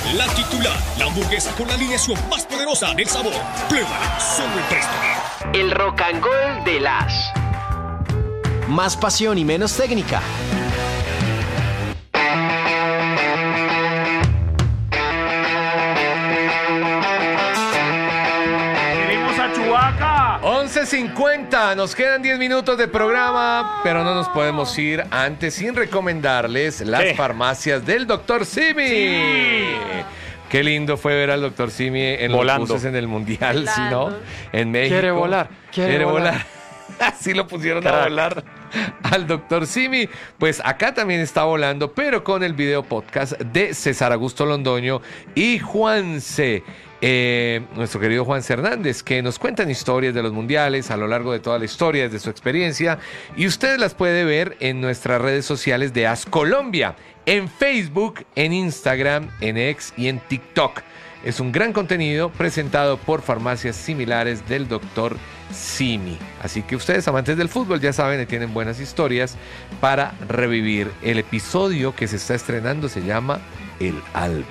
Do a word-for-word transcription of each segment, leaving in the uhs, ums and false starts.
La titular, la hamburguesa con la alineación más poderosa del sabor. Pruébala solo en Presto. El rock and roll de las. Más pasión y menos técnica. once cincuenta, nos quedan diez minutos de programa, pero no nos podemos ir antes sin recomendarles las ¿Qué? farmacias del doctor Simi. Sí. Qué lindo fue ver al doctor Simi en Volando. los buses en el Mundial, ¿sí, no? En México. Quiere volar, quiere volar. Así lo pusieron Crack. a volar al doctor Simi. Pues acá también está volando, pero con el video podcast de César Augusto Londoño y Juanse. Eh, nuestro querido Juanse Hernández, que nos cuentan historias de los mundiales a lo largo de toda la historia, desde su experiencia, y usted las puede ver en nuestras redes sociales de As Colombia, en Facebook, en Instagram, en X y en TikTok. Es un gran contenido presentado por farmacias similares del doctor Simi. Así que ustedes, amantes del fútbol, ya saben, tienen buenas historias para revivir. El episodio que se está estrenando se llama El Álbum.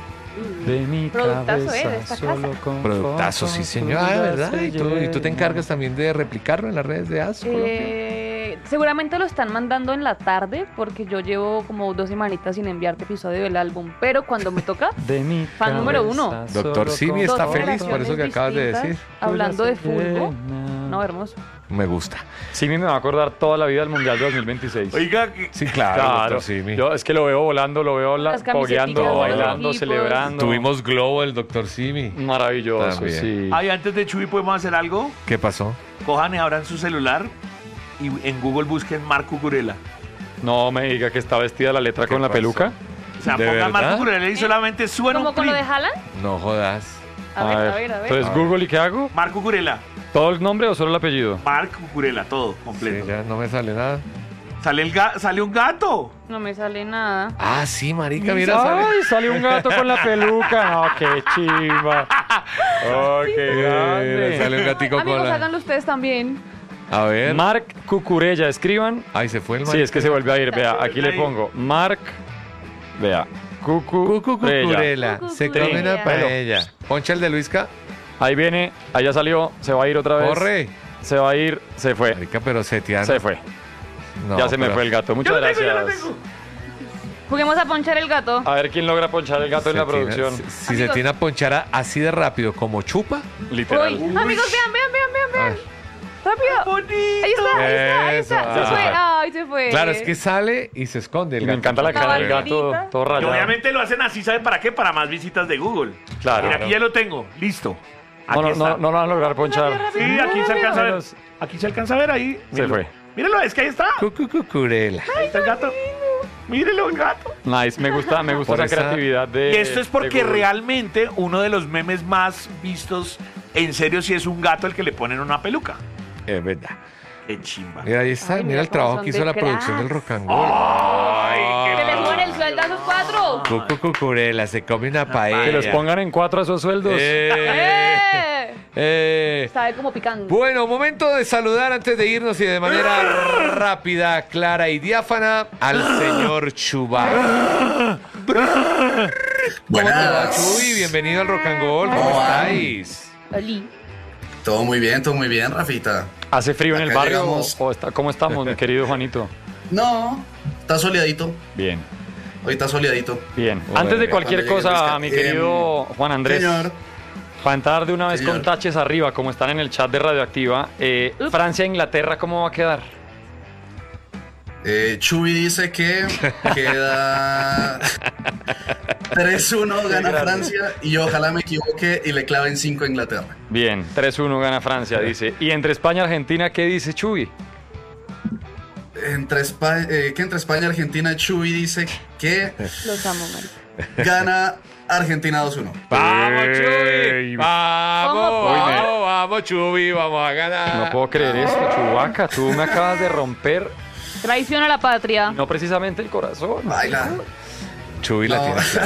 De mi Productazo, cabeza, ¿eh? De esta solo casa. con Productazo, sí, fotos señor. Ah, tuyas ¿verdad? se ¿Y tú, y tú te llena. encargas también de replicarlo en las redes de As Colombia? Eh, seguramente lo están mandando en la tarde porque yo llevo como dos semanitas sin enviarte episodio del álbum, pero cuando me toca, De mi Fan número uno. cabeza, Doctor solo Simi con está dos feliz por eso que generaciones acabas de distintas, decir. hablando de fútbol. llena. No, hermoso. Me gusta. Simi me va a acordar toda la vida del Mundial de dos mil veintiséis. Oiga, Sí, claro, Claro, doctor Simi. yo es que lo veo volando, lo veo la, Las camiseticas pogueando, de los bailando, equipos. celebrando. Tuvimos globo del doctor Simi. Maravilloso, También. sí. ay, antes de Chuy, ¿podemos hacer algo? ¿Qué pasó? Cojan y abran su celular y en Google busquen Marco Curela. No me diga que está vestida la letra ¿Qué con la pasó? peluca. O sea, ¿De pongan verdad? Marco Curela y solamente suena ¿Cómo un con lo de clip. Haaland? No jodas. A, ver, a ver, a ver. Entonces, Google, ¿y qué hago? Marco Curela. ¿Todo el nombre o solo el apellido? Marco Curela, todo Sí, completo. ya no me sale nada. Sale, el ga- sale un gato. No me sale nada. Ah, sí, marica, mira, sale. ¡Ay, salió un gato con la peluca! ¡No, qué chimba! ¡Oh, qué Mira, grande! sale un gatico con Amigos, la... háganlo ustedes también. A ver. Marc Cucurella, escriban. Ay, se fue el Sí, es que se vuelve a ir. Vea, aquí le pongo Marc. Vea, Cucu. Cucurela. Se come Cucurella. una paella. Poncha el de Luisca. Ahí viene, allá salió, se va a ir otra vez. Corre. Se va a ir, se fue. Marica, pero Setiana. Se fue. No, ya se me pero- fue el gato. Muchas Yo lo tengo, yo gracias. lo tengo. Juguemos a ponchar el gato. A ver quién logra ponchar el gato en la Cetina- producción. Si, si Amigos. Cetina ponchara así de rápido como chupa. Literal. Uy, amigos, vean, vean, vean, vean, A vean. ver. Rápido. Bonito. Ahí está, ahí está, ahí Eso, está. Se ah. fue. Ay, se fue. Claro, es que sale y se esconde. El Y me gato. encanta la cara del Caballerita. gato, todo Y rayado. obviamente lo hacen así, ¿saben para qué? Para más visitas de Google. Claro. Mira, aquí ya lo tengo. Listo. Aquí No, no, está. no, no lo van a lograr ponchar. Sí, aquí se alcanza a ver. Menos- Aquí se alcanza a ver ahí. Se Míralo. fue. Míralo, es que ahí está. Cucu- Cucurela. Ahí está el gato. Mírelo, el gato. Nice, me gusta, me gusta Por esa esa- creatividad de. Y esto es de porque Google. realmente uno de los memes más vistos, en serio, si es un gato el que le ponen una peluca. Es verdad. Qué chimba. Mira, ahí está. Ay, mira mira el cómo trabajo son que hizo de la producción del cracks. rock and roll. Que les suben el sueldo a esos cuatro. Cucu Cucurela, se come una paella. Que los pongan en cuatro a esos sueldos. Eh, ¡Eh! eh. Sabe como picando. Bueno, momento de saludar antes de irnos y de manera rápida, clara y diáfana al señor Chubac. ¿Cómo te va, Chuy? Bienvenido al Rock and Roll. ¿Cómo ¿Cómo van? estáis? Oli. Todo muy bien, todo muy bien, Rafita. ¿Hace frío en el Acá barrio llegamos. o está, cómo estamos, mi querido Juanito? No, está soleadito. Bien, Hoy está soleadito. bien. Bueno, Antes de ya cualquier cuando llegue cosa, el mi pesca- querido Juan Andrés, Señor, para entrar de una vez Señor. con taches arriba, como están en el chat de Radioactiva, eh, Ups. Francia-Inglaterra, ¿cómo va a quedar? eh, Chubi dice que queda tres uno gana grande. Francia y ojalá me equivoque y le claven cinco a Inglaterra. Bien, tres uno gana Francia, dice. Y entre España y Argentina, ¿qué dice Chuy? Entre Espa- eh, que entre España y Argentina, Chubi dice que Los amo, marica. gana Argentina dos uno. ¡Vamos, Ey. Chuy! ¡Vamos! ¿Cómo, ¡Vamos, vamos, Chuy! ¡Vamos a ganar! No puedo creer esto, Chubaca. Tú me acabas de romper, Traición a la patria. no precisamente el corazón. Baila. Chuy la No. tiene clara.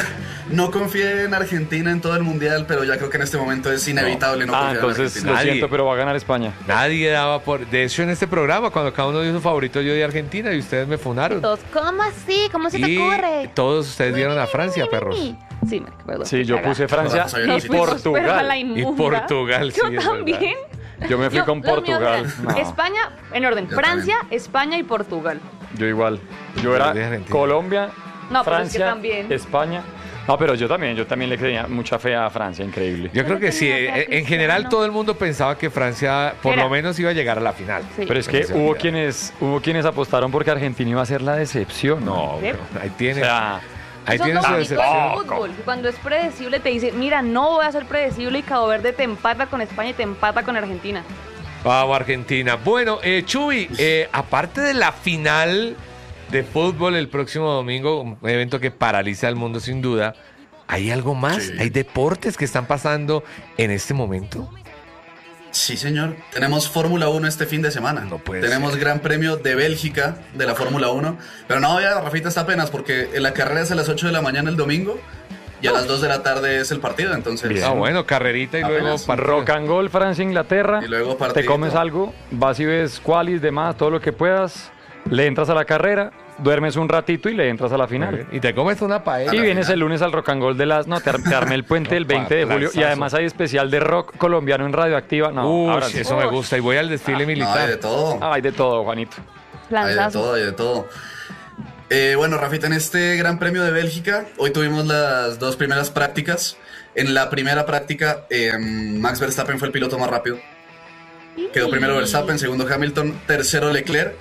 no confié en Argentina en todo el mundial, pero ya creo que en este momento es inevitable no, Ah, confiar en entonces Argentina. lo Nadie. siento, pero va a ganar España. Nadie daba por... De hecho, en este programa, cuando cada uno dio su favorito, yo di Argentina y ustedes me funaron. Todos, ¿cómo así? ¿Cómo se te Y ocurre? todos ustedes dieron a Francia, Mi, mi, mi, perros. mi. Sí, me acuerdo. Sí, yo Caga. puse Francia Nos y fuimos, pero a la Portugal. Y inmunda. Portugal, sí, Yo es verdad. también. Yo me fui Yo- con los míos Portugal. eran No. España, en orden. Yo Francia, España y Portugal. Yo igual. Yo de era Argentina. Colombia, No, pero es que Francia, también. España. No, pero yo también, yo también le tenía mucha fe a Francia, increíble. Yo creo que sí. tenía fe a eh, En general, Cristiano. todo el mundo pensaba que Francia, por Era. lo menos, iba a llegar a la final. Sí. Pero es que se hubo olvidaron. quienes, hubo quienes apostaron porque Argentina iba a ser la decepción. No, ¿Qué? pero ahí O tiene, sea, ahí Eso tiene es su lo bonito del decepción. fútbol. que Cuando es predecible te dice, mira, no voy a ser predecible y Cabo Verde te empata con España y te empata con Argentina. Vamos, Argentina. Bueno, eh, Chuy, eh, aparte de la final de fútbol el próximo domingo, un evento que paraliza al mundo sin duda, ¿hay algo más? Sí. ¿Hay deportes que están pasando en este momento? Sí, señor. Tenemos Fórmula uno este fin de semana. No puede Tenemos ser. Gran Premio de Bélgica de la Fórmula uno. Pero no, ya, Rafita está apenas porque la carrera es a las ocho de la mañana el domingo y a las dos de la tarde es el partido. Entonces, Bien. Ah, bueno, carrerita y luego Apenas. partido. rock and roll, Francia, Inglaterra. Y luego te partidito. comes algo, vas y ves qualis, demás, todo lo que puedas. Le entras a la carrera, duermes un ratito y le entras a la final. Y te comes una paella. A Y la vienes final. el lunes al Rock and Roll de las... No, te, ar- te armé el puente el veinte de julio. Y Plazazo. además hay especial de rock colombiano en Radioactiva. No, Uy, ahora sí. eso me gusta. Y voy al desfile No, hay militar. de todo. Ah, hay de todo, Juanito. Hay de Planzazo. todo, hay de todo. Eh, bueno, Rafita, en este Gran Premio de Bélgica, hoy tuvimos las dos primeras prácticas. En la primera práctica, eh, Max Verstappen fue el piloto más rápido. Quedó primero Verstappen, segundo Hamilton, tercero Leclerc.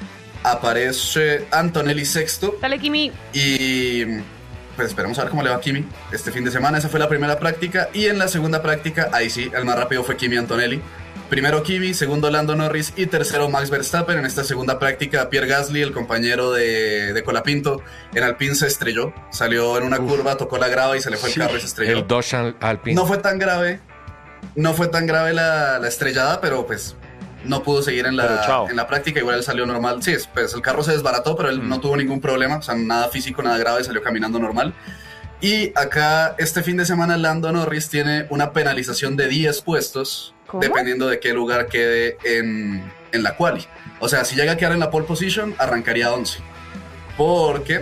Aparece Antonelli sexto. Dale, Kimi. Y pues esperemos a ver cómo le va a Kimi este fin de semana. Esa fue la primera práctica. Y en la segunda práctica, ahí sí, el más rápido fue Kimi Antonelli. Primero Kimi, segundo Lando Norris y tercero Max Verstappen. En esta segunda práctica, Pierre Gasly, el compañero de, de Colapinto, en Alpine se estrelló. Salió en una curva, tocó la grava y se le fue el carro y se estrelló. El Dodge Al- Alpine. No fue tan grave, no fue tan grave la, la estrellada, pero pues no pudo seguir en Pero chao. la, en la práctica. Igual él salió normal. Sí, es- pues el carro se desbarató, pero él no tuvo ningún problema. O sea, nada físico, nada grave, salió caminando normal. Y acá, este fin de semana, Lando Norris tiene una penalización de diez puestos, ¿Cómo? dependiendo de qué lugar quede en, en la quali. O sea, si llega a quedar en la pole position, arrancaría once. Porque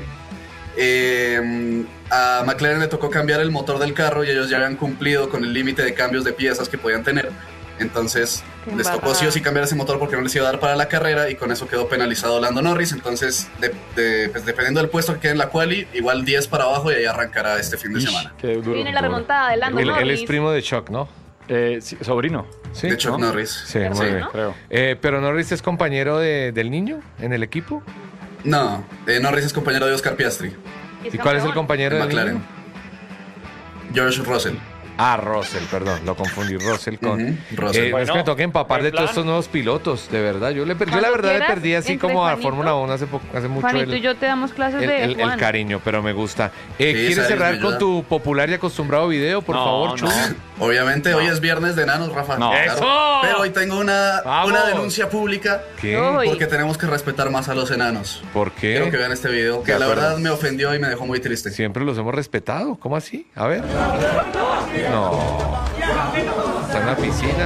eh, a McLaren le tocó cambiar el motor del carro y ellos ya habían cumplido con el límite de cambios de piezas que podían tener. Entonces Qué les tocó embarrada. sí o sí cambiar ese motor porque no les iba a dar para la carrera y con eso quedó penalizado Lando Norris. Entonces, de- de- pues, dependiendo del puesto que quede en la quali, igual diez para abajo y ahí arrancará este fin de Ish, semana. qué duro. Viene la remontada de Lando Él, él Norris. es primo de Chuck, ¿no? Eh, sí, sobrino, Sí. de Chuck ¿no? Norris. Sí, muy Sí. bien. creo. Eh, pero Norris es compañero de- del niño en el equipo. No, eh, Norris es compañero de Oscar Piastri, ¿Y cuál es el compañero de del McLaren. niño? George Russell. Ah, Russell, perdón, lo confundí. Russell con. Ujú, Russell. Eh, no es que Bueno, me toque empapar buen de todos plan. estos nuevos pilotos, de verdad. Yo, le per- yo la Cuando verdad le quieras, perdí así entre como a Juanito- Fórmula uno hace, poco, hace mucho Juanito el, y yo te damos clases el- de el- el Juan. cariño, pero me gusta. Eh, Sí, ¿Quieres sabes, cerrar me con ayuda. tu popular y acostumbrado video, por No, favor, no. Chuy? Obviamente, hoy es viernes de enanos, Rafa. No. claro. ¡Eso! Pero hoy tengo una, ¡Vamos! una denuncia pública ¿Qué? Uy. porque tenemos que respetar más a los enanos. ¿Por qué? Quiero que vean este video, que De la acuerdo. verdad me ofendió y me dejó muy triste. Siempre los hemos respetado. ¿Cómo así? A ver. No. Está en la piscina,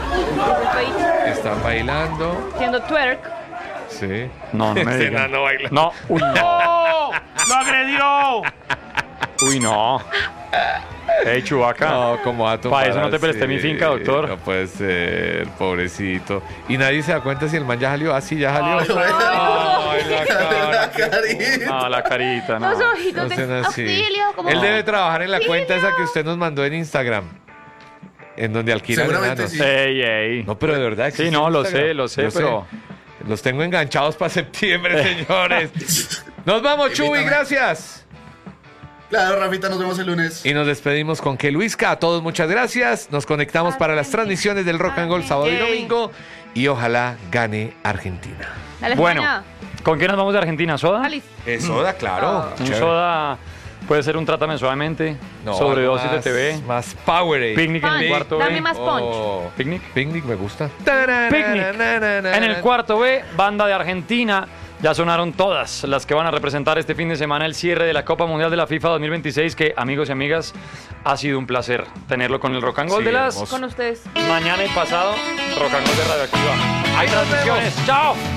están bailando. Haciendo twerk. Sí. No, no me Ese digan. enano baila. No, uy, no. ¡Oh! ¡Lo agredió! Uy, no. Ey, Chubaca. No, como va a Pa' eso no tomar te presté así? mi finca, doctor. No puede ser, pobrecito. Y nadie se da cuenta si el man ya salió. Ah, sí, ya salió. Ay, Ay, la cara. la carita. No, la carita, no. Los ojitos No de sean así. auxilio. Como... Él debe trabajar en la Auxilio. cuenta esa que usted nos mandó en Instagram. En donde alquilan Seguramente enanos. sí. Ey, ey. No, pero de verdad Sí, existe no, lo Instagram. sé, lo sé, Yo pero... Los tengo enganchados para septiembre, señores. Nos vamos, Chuy, Invítame. gracias. Claro, Rafita, nos vemos el lunes. Y nos despedimos con que Luisca. A todos muchas gracias. Nos conectamos para las transmisiones del Rock and Roll sábado y Yay. domingo. Y ojalá gane Argentina. Dale, Bueno, España. ¿con qué nos vamos de Argentina? ¿Soda? Alice. Eh, soda, claro. Un Chévere. soda puede ser un trátame suavemente, No, sobredosis algo de T V, más- Más Powerade. picnic en el Punch. cuarto Dame B. más punch. Oh, Picnic. Picnic me gusta. Picnic. En el cuarto B, banda de Argentina, Ya sonaron todas las que van a representar este fin de semana el cierre de la Copa Mundial de la FIFA dos mil veintiséis, que, amigos y amigas, ha sido un placer tenerlo con el Rock and Roll Sí, de las hermoso. Con ustedes. mañana y pasado, Rock and Roll de Radioactiva. Hay transmisiones. ¡Chao!